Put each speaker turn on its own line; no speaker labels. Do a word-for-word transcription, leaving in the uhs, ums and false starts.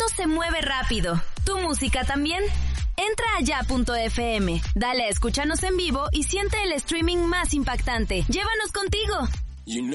se mueve rápido. ¿Tu música también? Entra a ya punto efe eme, dale a escúchanos en vivo y siente el streaming más impactante. ¡Llévanos contigo! You know